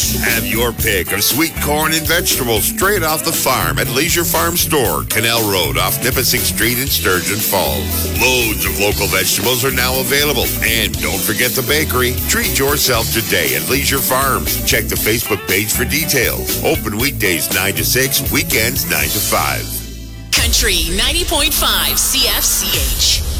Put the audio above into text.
Have your pick of sweet corn and vegetables straight off the farm at Leisure Farm Store, Canal Road off Nipissing Street in Sturgeon Falls. Loads of local vegetables are now available. And don't forget the bakery. Treat yourself today at Leisure Farms. Check the Facebook page for details. Open weekdays 9 to 6, weekends 9 to 5. Country 90.5 CFCH.